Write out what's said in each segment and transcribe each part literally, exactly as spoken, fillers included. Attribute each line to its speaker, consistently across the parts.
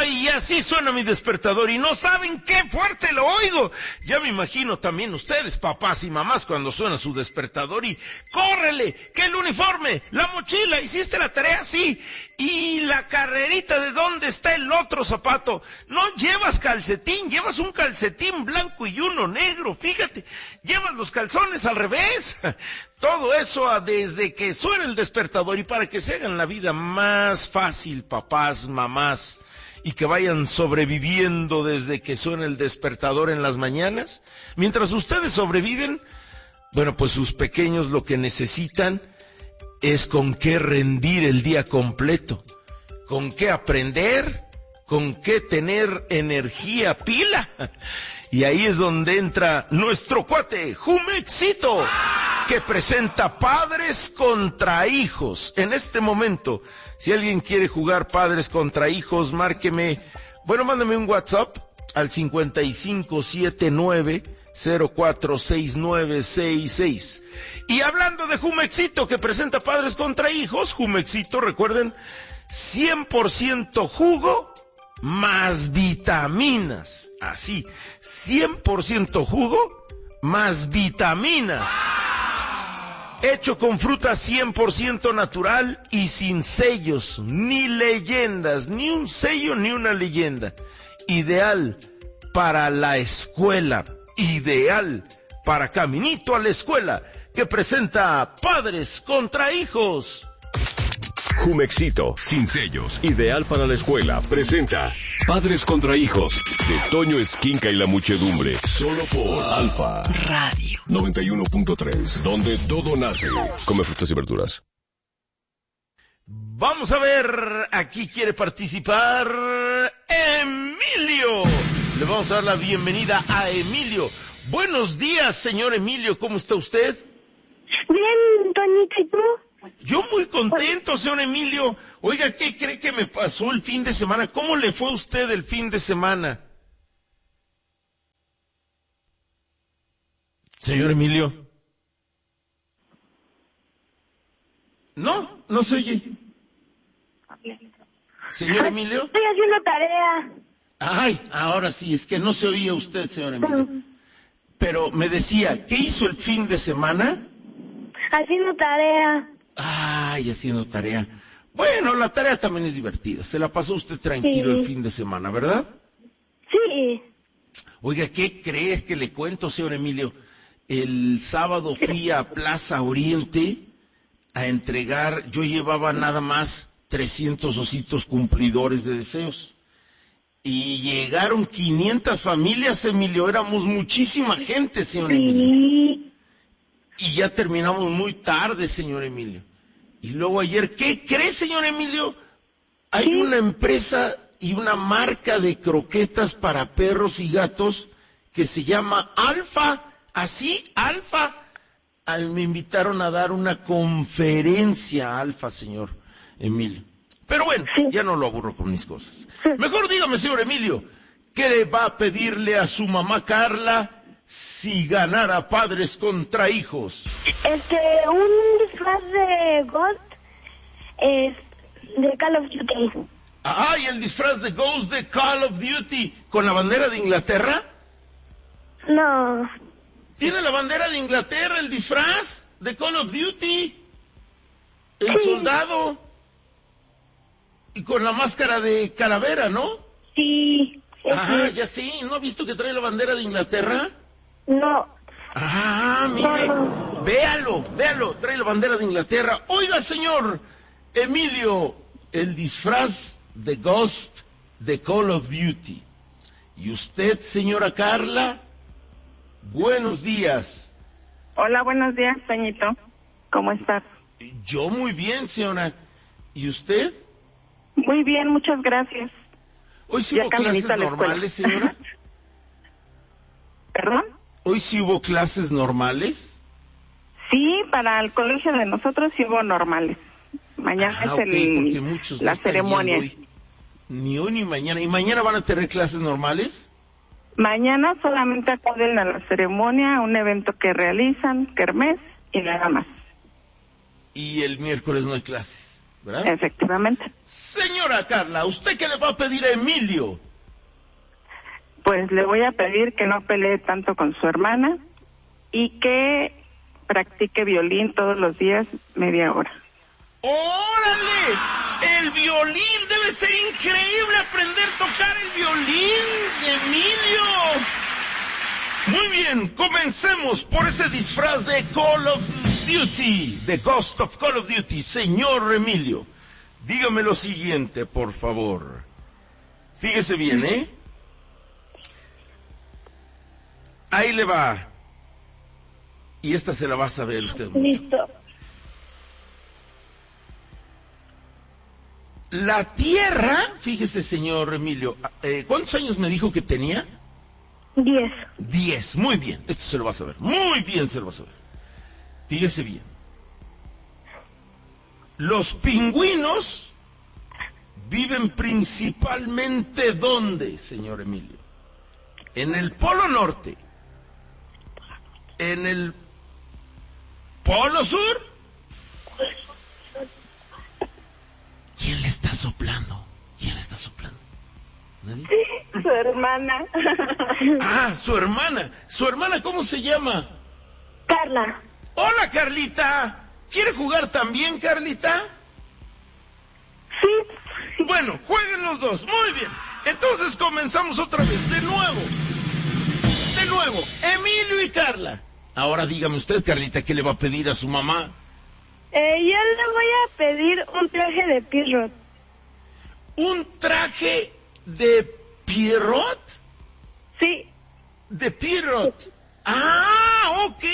Speaker 1: Ay, así suena mi despertador y no saben qué fuerte lo oigo. Ya me imagino también ustedes, papás y mamás, cuando suena su despertador y ¡córrele! ¡Que el uniforme! ¡La mochila! ¿Hiciste la tarea? Sí. Y la carrerita de dónde está el otro zapato. No llevas calcetín, llevas un calcetín blanco y uno negro, fíjate. Llevas los calzones al revés. Todo eso desde que suena el despertador y para que se hagan la vida más fácil, papás, mamás, y que vayan sobreviviendo desde que suena el despertador en las mañanas. Mientras ustedes sobreviven, bueno, pues sus pequeños lo que necesitan es con qué rendir el día completo, con qué aprender, con qué tener energía pila. Y ahí es donde entra nuestro cuate, Jumexito, que presenta Padres contra Hijos. En este momento, si alguien quiere jugar Padres contra Hijos, márqueme, bueno, mándame un WhatsApp al cincuenta y cinco setenta y nueve cero cuatro seis nueve seis seis. Y hablando de Jumexito, que presenta Padres contra Hijos, Jumexito, recuerden, cien por ciento jugo más vitaminas. Así, cien por ciento jugo más vitaminas. Hecho con fruta cien por ciento natural y sin sellos, ni leyendas, ni un sello ni una leyenda. Ideal para la escuela, ideal para Caminito a la Escuela, que presenta Padres contra Hijos.
Speaker 2: Jumexito, sin sellos, ideal para la escuela, presenta Padres contra Hijos, de Toño Esquinca y la muchedumbre, solo por Alfa Radio noventa y uno punto tres, donde todo nace. Come frutas y verduras.
Speaker 1: Vamos a ver, aquí quiere participar Emilio. Le vamos a dar la bienvenida a Emilio. Buenos días, señor Emilio, ¿cómo está usted?
Speaker 3: Bien, Toñito, ¿y tú?
Speaker 1: Yo muy contento, señor Emilio. Oiga, ¿qué cree que me pasó el fin de semana? ¿Cómo le fue a usted el fin de semana? Señor Emilio. No, no se oye. Señor Emilio.
Speaker 3: Estoy haciendo tarea.
Speaker 1: Ay, ahora sí, es que no se oía usted, señor Emilio. Pero me decía, ¿qué hizo el fin de semana?
Speaker 3: Haciendo tarea.
Speaker 1: Ay, haciendo tarea. Bueno, la tarea también es divertida. Se la pasó usted tranquilo sí. El fin de semana, ¿verdad?
Speaker 3: Sí.
Speaker 1: Oiga, ¿qué crees que le cuento, señor Emilio? El sábado fui a Plaza Oriente a entregar, yo llevaba nada más trescientos ositos cumplidores de deseos. Y llegaron quinientas familias, Emilio, éramos muchísima gente, señor
Speaker 3: sí.
Speaker 1: Emilio. Y ya terminamos muy tarde, señor Emilio. Y luego ayer, ¿qué cree, señor Emilio? Hay
Speaker 3: ¿Sí?
Speaker 1: una empresa y una marca de croquetas para perros y gatos que se llama Alfa. Así, Alfa. Ah, me invitaron a dar una conferencia Alfa, señor Emilio. Pero bueno, sí. Ya no lo aburro con mis cosas. Sí. Mejor dígame, señor Emilio, ¿qué le va a pedirle a su mamá Carla si ganara Padres contra Hijos?
Speaker 3: Este, un disfraz de Ghost es de Call of Duty.
Speaker 1: ¡Ay, el disfraz de Ghost de Call of Duty! ¿Con la bandera de Inglaterra?
Speaker 3: No.
Speaker 1: ¿Tiene la bandera de Inglaterra el disfraz de Call of Duty? El
Speaker 3: sí.
Speaker 1: soldado. Y con la máscara de calavera, ¿no?
Speaker 3: Sí.
Speaker 1: Ajá, ya sí. ¿No ha visto que trae la bandera de Inglaterra?
Speaker 3: No.
Speaker 1: Ah, mire,
Speaker 3: no.
Speaker 1: véalo, véalo, trae la bandera de Inglaterra. Oiga, señor Emilio, el disfraz de Ghost de Call of Duty. Y usted, señora Carla, buenos días.
Speaker 4: Hola, buenos días, Toñito. ¿Cómo estás?
Speaker 1: Yo muy bien, señora. ¿Y usted?
Speaker 4: Muy bien, muchas gracias.
Speaker 1: ¿Hoy sí hubo clases normales, señora?
Speaker 4: ¿Perdón?
Speaker 1: ¿Hoy sí hubo clases normales?
Speaker 4: Sí, para el colegio de nosotros sí hubo normales. Mañana
Speaker 1: ah,
Speaker 4: es
Speaker 1: okay,
Speaker 4: el, la ceremonia.
Speaker 1: Hoy. Ni hoy ni mañana. ¿Y mañana van a tener clases normales?
Speaker 4: Mañana solamente acuden a la ceremonia, un evento que realizan, kermés, y nada más.
Speaker 1: ¿Y el miércoles no hay clases? ¿verdad?
Speaker 4: Efectivamente.
Speaker 1: Señora Carla, ¿usted qué le va a pedir a Emilio?
Speaker 4: Pues le voy a pedir que no pelee tanto con su hermana y que practique violín todos los días media hora.
Speaker 1: ¡Órale! El violín, debe ser increíble aprender a tocar el violín de Emilio. Muy bien, comencemos por ese disfraz de Call of Duty, de Ghost of Call of Duty. Señor Emilio, dígame lo siguiente, por favor. Fíjese bien, ¿eh? Ahí le va. Y esta se la va a saber usted mucho.
Speaker 3: Listo.
Speaker 1: La Tierra, fíjese, señor Emilio, eh, ¿cuántos años me dijo que tenía?
Speaker 3: Diez.
Speaker 1: Diez, muy bien, esto se lo va a saber, muy bien se lo va a saber. Fíjese bien. Los pingüinos viven principalmente ¿dónde, señor Emilio? En el Polo Norte, en el Polo Sur. ¿Quién le está soplando? ¿Quién le está soplando? ¿Nadie?
Speaker 4: Su hermana.
Speaker 1: Ah, su hermana. ¿Su hermana cómo se llama?
Speaker 3: Carla.
Speaker 1: Hola, Carlita. ¿Quiere jugar también, Carlita?
Speaker 3: Sí.
Speaker 1: Bueno, jueguen los dos. Muy bien. Entonces comenzamos otra vez. De nuevo. De nuevo. Emilio y Carla. Ahora dígame usted, Carlita, ¿qué le va a pedir a su mamá?
Speaker 3: Eh, yo le voy a pedir un traje de Pierrot.
Speaker 1: ¿Un traje de Pierrot?
Speaker 3: Sí.
Speaker 1: De Pierrot. Ah, ok.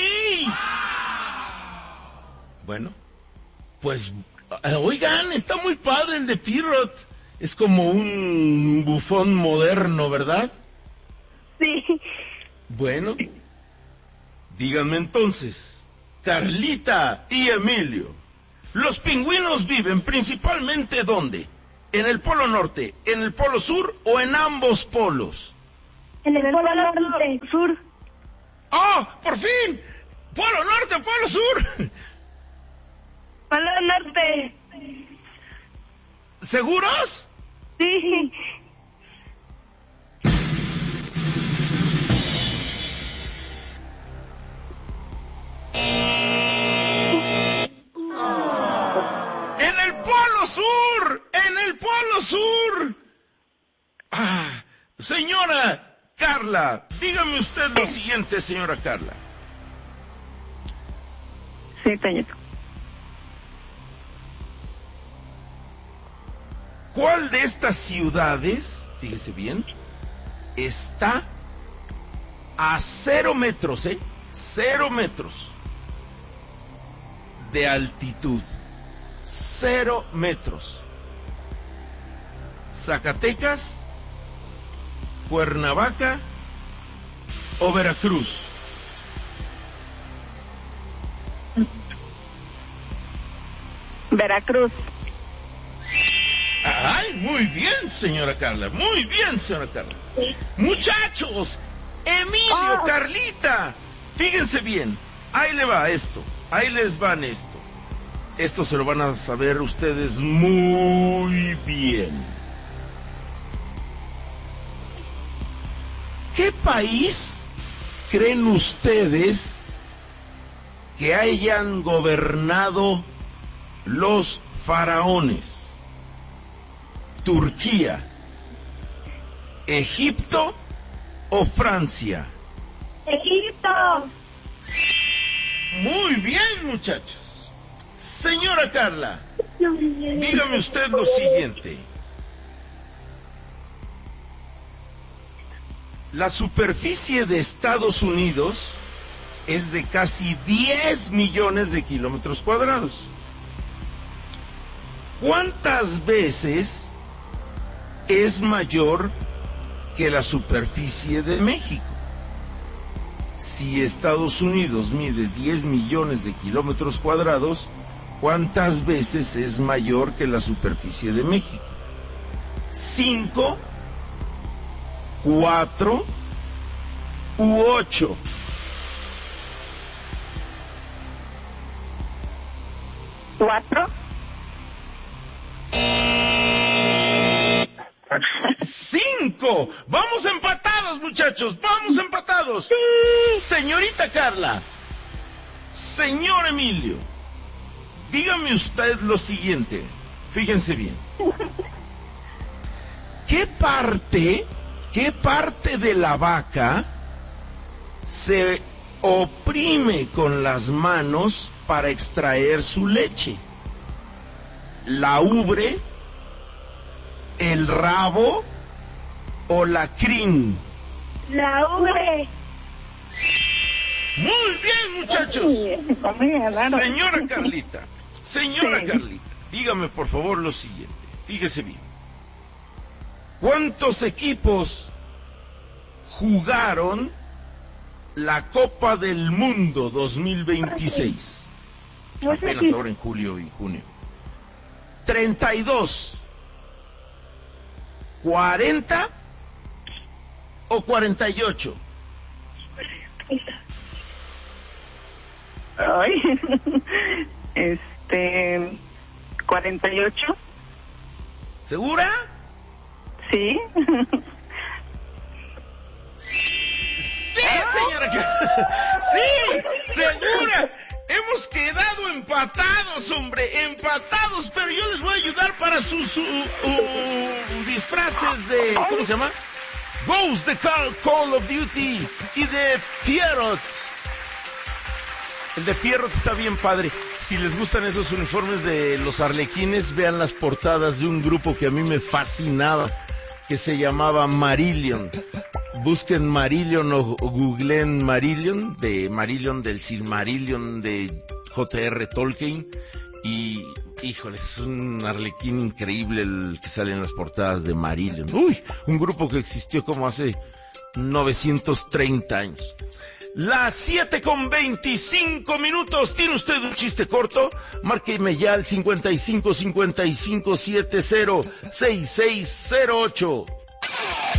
Speaker 1: Bueno, pues, eh, oigan, está muy padre el de Pierrot. Es como un bufón moderno, ¿verdad?
Speaker 3: Sí.
Speaker 1: Bueno, díganme entonces, Carlita y Emilio, ¿los pingüinos viven principalmente dónde? ¿En el Polo Norte, en el Polo Sur o en ambos polos?
Speaker 3: En el Polo Norte. Sur.
Speaker 1: ¡Oh, por fin! ¡Polo Norte, Polo Sur!
Speaker 3: Polo Norte.
Speaker 1: ¿Seguros?
Speaker 3: Sí.
Speaker 1: ¡En el Polo Sur! ¡En el Polo Sur! Ah, señora Carla, dígame usted lo siguiente, señora Carla.
Speaker 4: Sí, Toñito.
Speaker 1: ¿Cuál de estas ciudades, fíjese bien, está a cero metros, eh? Cero metros de altitud? Cero metros. ¿Zacatecas, Cuernavaca o Veracruz?
Speaker 4: Veracruz.
Speaker 1: Ay, muy bien, señora Carla, muy bien, señora Carla. Muchachos, Emilio,
Speaker 3: Oh.
Speaker 1: Carlita, fíjense bien, ahí le va esto, ahí les van esto. Esto se lo van a saber ustedes muy bien. ¿Qué país creen ustedes que hayan gobernado los faraones? ¿Turquía, Egipto o Francia?
Speaker 3: Egipto.
Speaker 1: Muy bien, muchachos. Señora Carla, dígame usted lo siguiente. La superficie de Estados Unidos es de casi diez millones de kilómetros cuadrados. ¿Cuántas veces es mayor que la superficie de México? Si Estados Unidos mide diez millones de kilómetros cuadrados, ¿cuántas veces es mayor que la superficie de México? ¿Cinco, cuatro u ocho?
Speaker 4: Cuatro.
Speaker 1: Cinco. Vamos empatados, muchachos, vamos empatados.
Speaker 3: Sí.
Speaker 1: Señorita Carla, señor Emilio, dígame usted lo siguiente, fíjense bien. ¿Qué parte, qué parte de la vaca se oprime con las manos para extraer su leche? ¿La ubre, el rabo o la crin?
Speaker 3: La ubre.
Speaker 1: Muy bien, muchachos. Señora Carlita, señora
Speaker 4: Sí.
Speaker 1: Carlita, dígame por favor lo siguiente, fíjese bien. ¿Cuántos equipos jugaron la Copa del Mundo dos mil veintiséis?
Speaker 3: No sé
Speaker 1: Apenas
Speaker 3: si-
Speaker 1: ahora en julio y junio. treinta y dos. ¿cuarenta o cuarenta y ocho?
Speaker 4: Ay, este, cuarenta y ocho,
Speaker 1: ¿Segura?
Speaker 4: sí.
Speaker 1: ¡Sí, señora! ¡Sí! ¡Segura! Hemos quedado empatados, hombre, empatados, pero yo les voy a ayudar para sus uh, uh, disfraces de, ¿cómo se llama? Ghost de Call, Call of Duty y de Pierrot. El de Pierrot está bien padre. Si les gustan esos uniformes de los arlequines, vean las portadas de un grupo que a mí me fascinaba, que se llamaba Marillion. Busquen Marillion o, o googleen Marillion, de Marillion del Silmarillion de J R Tolkien, y híjole, es un arlequín increíble el que sale en las portadas de Marillion. Uy, un grupo que existió como hace novecientos treinta años. Las siete con veinticinco minutos. ¿Tiene usted un chiste corto? Márqueme ya al cincuenta y cinco cincuenta y cinco setenta seis seis cero ocho.